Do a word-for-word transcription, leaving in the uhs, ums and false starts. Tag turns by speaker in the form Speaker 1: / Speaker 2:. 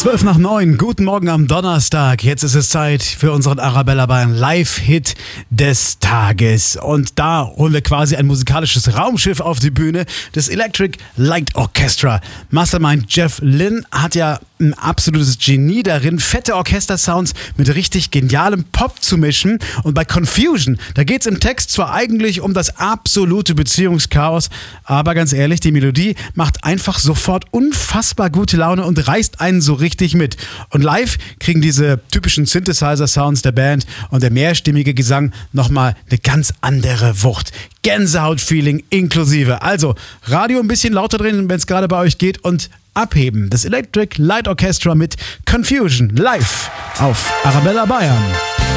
Speaker 1: zwölf nach neun, guten Morgen am Donnerstag. Jetzt ist es Zeit für unseren Arabella Bayern Live-Hit des Tages. Und da holen wir quasi ein musikalisches Raumschiff auf die Bühne, das Electric Light Orchestra. Mastermind Jeff Lynne hat ja ein absolutes Genie darin, fette Orchestersounds mit richtig genialem Pop zu mischen. Und bei Confusion, da geht es im Text zwar eigentlich um das absolute Beziehungschaos, aber ganz ehrlich, die Melodie macht einfach sofort unfassbar gute Laune und reißt einen so richtig mit. Und live kriegen diese typischen Synthesizer-Sounds der Band und der mehrstimmige Gesang nochmal eine ganz andere Wucht. Gänsehaut-Feeling inklusive. Also Radio ein bisschen lauter drehen, wenn es gerade bei euch geht, und abheben. Das Electric Light Orchestra mit Confusion live auf Arabella Bayern.